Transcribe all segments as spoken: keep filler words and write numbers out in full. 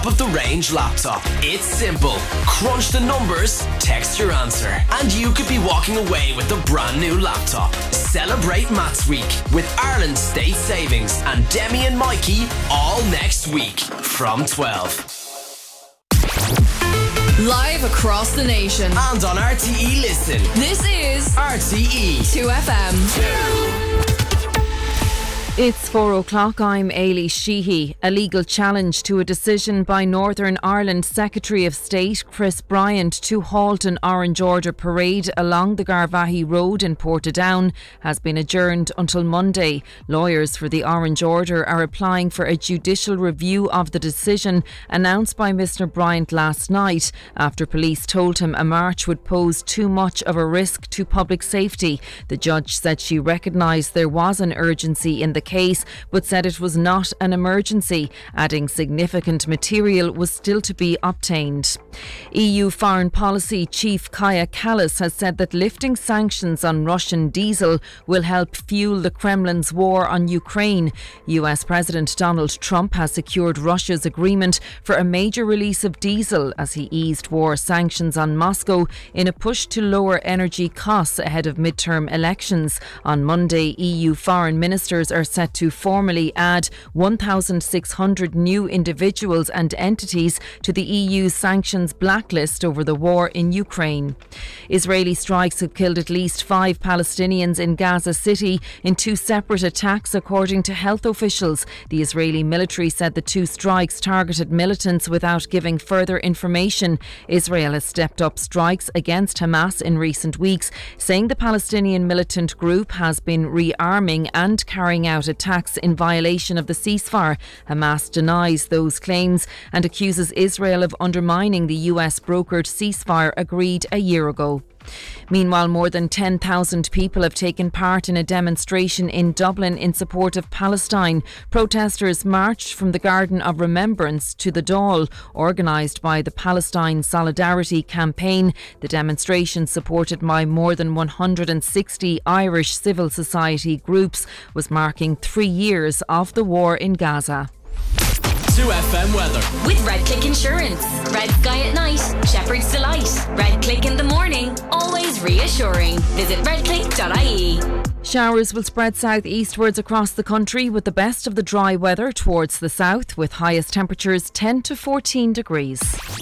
top-of-the-range laptop. It's simple. Crunch the numbers, text your answer, and you could be walking away with a brand new laptop. Celebrate Maths Week with Ireland's State Savings and Demi and Mikey all next week from twelve. Live across the nation and on R T E Listen. This is R T E two F M. It's four o'clock. I'm Ailey Sheehy. A legal challenge to a decision by Northern Ireland Secretary of State Chris Bryant to halt an Orange Order parade along the Garvaghey Road in Portadown has been adjourned until Monday. Lawyers for the Orange Order are applying for a judicial review of the decision announced by Mister Bryant last night after police told him a march would pose too much of a risk to public safety. The judge said she recognised there was an urgency in the case, but said it was not an emergency, adding significant material was still to be obtained. E U Foreign Policy Chief Kaja Kallas has said that lifting sanctions on Russian diesel will help fuel the Kremlin's war on Ukraine. U S President Donald Trump has secured Russia's agreement for a major release of diesel as he eased war sanctions on Moscow in a push to lower energy costs ahead of midterm elections. On Monday, E U foreign ministers are set to formally add one thousand six hundred new individuals and entities to the E U's sanctions blacklist over the war in Ukraine. Israeli strikes have killed at least five Palestinians in Gaza City in two separate attacks, according to health officials. The Israeli military said the two strikes targeted militants without giving further information. Israel has stepped up strikes against Hamas in recent weeks, saying the Palestinian militant group has been rearming and carrying out attacks in violation of the ceasefire. Hamas denies those claims and accuses Israel of undermining the U S brokered ceasefire agreed a year ago. Meanwhile, more than ten thousand people have taken part in a demonstration in Dublin in support of Palestine. Protesters marched from the Garden of Remembrance to the Dáil, organised by the Palestine Solidarity Campaign. The demonstration, supported by more than one hundred sixty Irish civil society groups, was marking three years of the war in Gaza. two F M weather. With Redcliffe Insurance. Red Sky at night, Shepherd's Delight. Redcliffe in the morning, always reassuring. Visit redcliffe dot I E. Showers will spread south-eastwards across the country, with the best of the dry weather towards the south, with highest temperatures ten to fourteen degrees.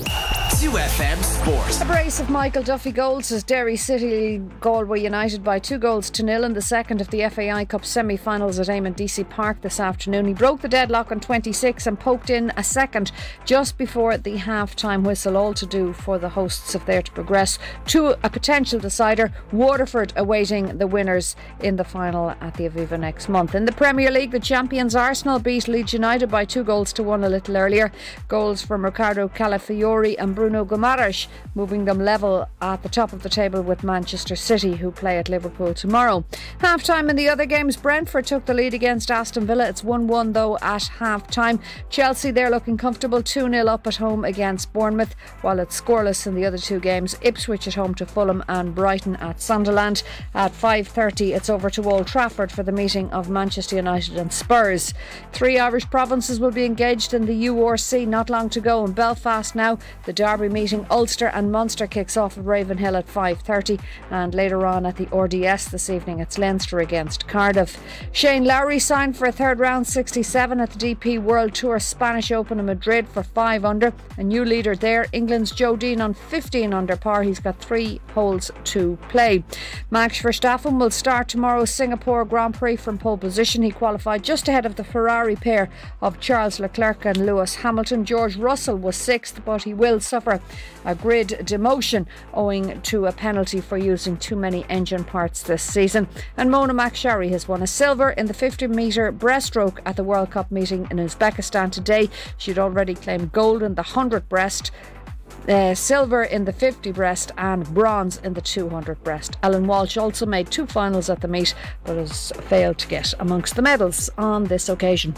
two F M Sport. A brace of Michael Duffy goals as Derry City Galway United by two goals to nil in the second of the F A I Cup semi-finals at Eamon D C Park this afternoon. He broke the deadlock on twenty-six and poked in a second just before the half-time whistle, all to do for the hosts if they're to progress to a potential decider. Waterford awaiting the winners in the final at the Aviva next month. In the Premier League, the champions Arsenal beat Leeds United by two goals to one a little earlier. Goals from Ricardo Calafiori and Bruno Guimaraes, moving them level at the top of the table with Manchester City, who play at Liverpool tomorrow. Half time in the other games, Brentford took the lead against Aston Villa. It's one one though at half time. Chelsea, they're looking comfortable, two nil up at home against Bournemouth, while it's scoreless in the other two games. Ipswich at home to Fulham and Brighton at Sunderland. At five thirty it's over to Old Trafford for the meeting of Manchester United and Spurs. Three Irish provinces will be engaged in the U R C not long to go. In Belfast now, the Derby meeting Ulster and Munster kicks off at Ravenhill at five thirty, and later on at the R D S this evening it's Leinster against Cardiff. Shane Lowry signed for a third round sixty-seven at the D P World Tour Spanish Open in Madrid for five under. A new leader there, England's Joe Dean, on fifteen under par. He's got three holes to play. Max Verstappen will start tomorrow's Singapore Grand Prix from pole position. He qualified just ahead of the Ferrari pair of Charles Leclerc and Lewis Hamilton. George Russell was sixth, but he will suffer a grid demotion owing to a penalty for using too many engine parts this season. And Mona Makshari has won a silver in the fifty metre breaststroke at the World Cup meeting in Uzbekistan today. She'd already claimed gold in the one hundred breast, Uh, silver in the fifty breast and bronze in the two hundred breast. Ellen Walsh also made two finals at the meet, but has failed to get amongst the medals on this occasion.